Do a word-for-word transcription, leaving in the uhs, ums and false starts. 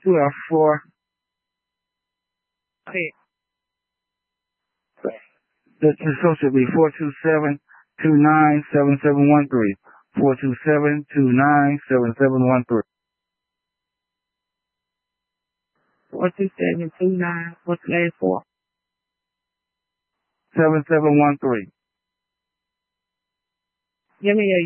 twelve four. Okay. The, the social will be four two seven, two nine seven seven one three. four two seven, two nine seven seven one three. four two seven, two nine, what's the last four? seven seven one three. Give me your